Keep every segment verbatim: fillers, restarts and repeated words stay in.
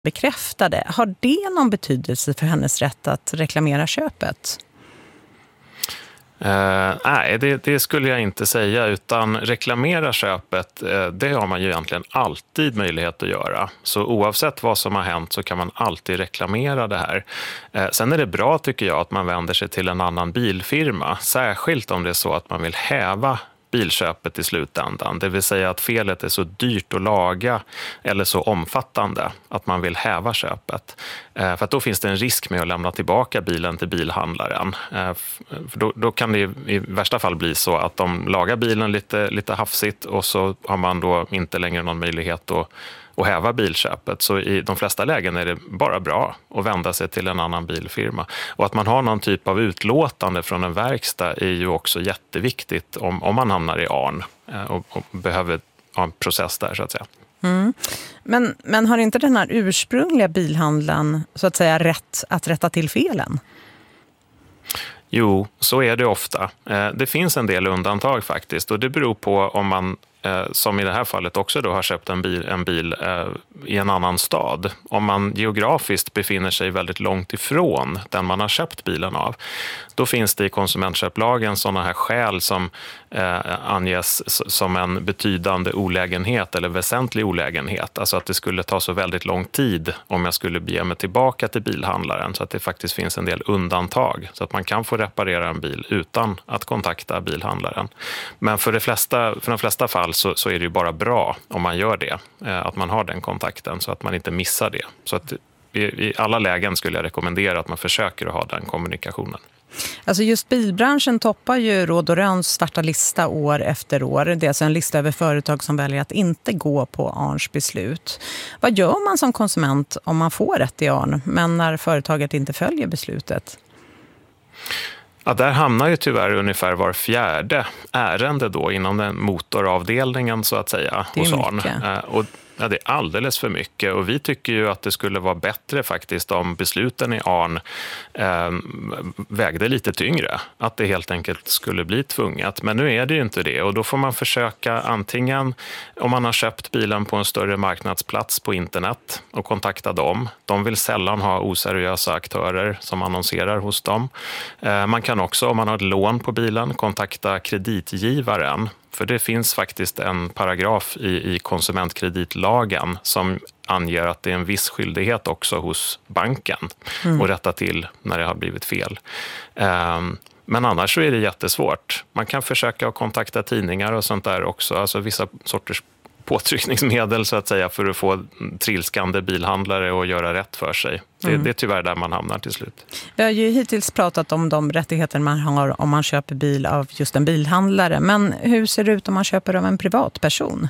bekräftade. Har det någon betydelse för hennes rätt att reklamera köpet? Uh, nej, det, det skulle jag inte säga, utan reklamera köpet, uh, det har man ju egentligen alltid möjlighet att göra. Så oavsett vad som har hänt så kan man alltid reklamera det här. Uh, sen är det bra, tycker jag, att man vänder sig till en annan bilfirma, särskilt om det är så att man vill häva bilköpet i slutändan. Det vill säga att felet är så dyrt att laga eller så omfattande att man vill häva köpet. Eh, för att då finns det en risk med att lämna tillbaka bilen till bilhandlaren. Eh, för då, då kan det i värsta fall bli så att de lagar bilen lite, lite hafsigt och så har man då inte längre någon möjlighet att och häva bilköpet. Så i de flesta lägen är det bara bra att vända sig till en annan bilfirma. Och att man har någon typ av utlåtande från en verkstad är ju också jätteviktigt om, om man hamnar i A R N och, och behöver ha en process där, så att säga. Mm. Men, men har inte den här ursprungliga bilhandlaren så att säga rätt att rätta till felen? Jo, så är det ofta. Det finns en del undantag faktiskt, och det beror på om man, som i det här fallet också då, har köpt en bil, en bil i en annan stad. Om man geografiskt befinner sig väldigt långt ifrån den man har köpt bilen av, då finns det i konsumentköplagen sådana här skäl som eh, anges som en betydande olägenhet eller väsentlig olägenhet. Alltså att det skulle ta så väldigt lång tid om jag skulle bege mig tillbaka till bilhandlaren, så att det faktiskt finns en del undantag så att man kan få reparera en bil utan att kontakta bilhandlaren. Men för de flesta, för de flesta fall så, så är det ju bara bra om man gör det, eh, att man har den kontakten så att man inte missar det. Så att i, i alla lägen skulle jag rekommendera att man försöker att ha den kommunikationen. Alltså just bilbranschen toppar ju Råd och Röns svarta lista år efter år. Det är alltså en lista över företag som väljer att inte gå på A R N:s beslut. Vad gör man som konsument om man får rätt i A R N men när företaget inte följer beslutet? Ja, där hamnar ju tyvärr ungefär var fjärde ärende då inom den motoravdelningen, så att säga, hos A R N. Och ja, det är alldeles för mycket, och vi tycker ju att det skulle vara bättre faktiskt om besluten i A R N eh, vägde lite tyngre. Att det helt enkelt skulle bli tvunget. Men nu är det ju inte det, och då får man försöka antingen, om man har köpt bilen på en större marknadsplats på internet, och kontakta dem. De vill sällan ha oseriösa aktörer som annonserar hos dem. Eh, man kan också, om man har ett lån på bilen, kontakta kreditgivaren. För det finns faktiskt en paragraf i, i konsumentkreditlagen som anger att det är en viss skyldighet också hos banken mm. att rätta till när det har blivit fel. Um, men annars så är det jättesvårt. Man kan försöka att kontakta tidningar och sånt där också, alltså vissa sorters påtryckningsmedel så att säga, för att få trilskande bilhandlare att göra rätt för sig. Det, mm. det är tyvärr där man hamnar till slut. Vi har ju hittills pratat om de rättigheter man har om man köper bil av just en bilhandlare. Men hur ser det ut om man köper av en privatperson?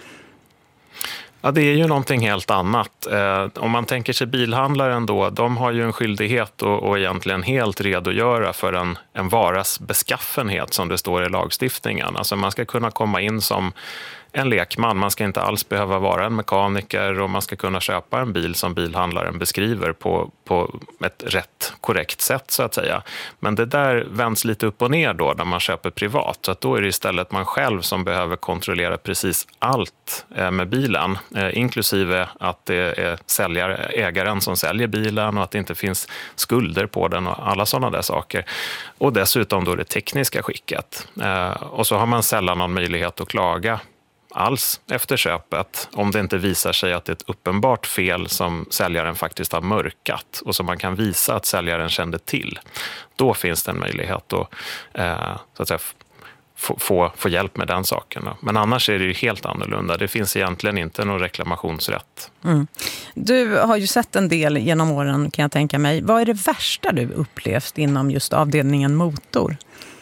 Ja, det är ju någonting helt annat. Eh, om man tänker sig bilhandlaren då, de har ju en skyldighet att, att egentligen helt redogöra för en, en varas beskaffenhet som det står i lagstiftningen. Alltså man ska kunna komma in som en lekman, man ska inte alls behöva vara en mekaniker, och man ska kunna köpa en bil som bilhandlaren beskriver på, på ett rätt korrekt sätt, så att säga. Men det där vänds lite upp och ner då när man köper privat, så att då är det istället man själv som behöver kontrollera precis allt med bilen, inklusive att det är säljare, ägaren som säljer bilen, och att det inte finns skulder på den och alla sådana där saker. Och dessutom då det tekniska skicket. Och så har man sällan någon möjlighet att klaga alls efter köpet om det inte visar sig att det är ett uppenbart fel som säljaren faktiskt har mörkat och som man kan visa att säljaren kände till. Då finns det en möjlighet att, eh, så att säga, få, få, få hjälp med den saken. Men annars är det ju helt annorlunda. Det finns egentligen inte någon reklamationsrätt. Mm. Du har ju sett en del genom åren, kan jag tänka mig. Vad är det värsta du upplevt inom just avdelningen motor?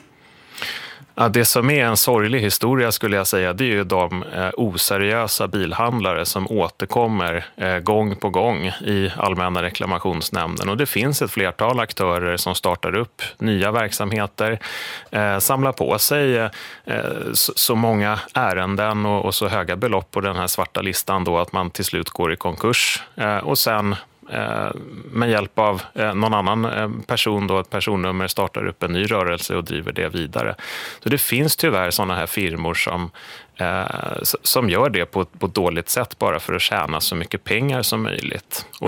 Ja, det som är en sorglig historia skulle jag säga, det är ju de eh, oseriösa bilhandlare som återkommer eh, gång på gång i Allmänna reklamationsnämnden. Och det finns ett flertal aktörer som startar upp nya verksamheter, eh, samlar på sig eh, så, så många ärenden och, och så höga belopp på den här svarta listan då att man till slut går i konkurs. Eh, och sen med hjälp av någon annan person då, ett personnummer, startar upp en ny rörelse och driver det vidare. Så det finns tyvärr sådana här firmor som, som gör det på ett, på ett dåligt sätt bara för att tjäna så mycket pengar som möjligt.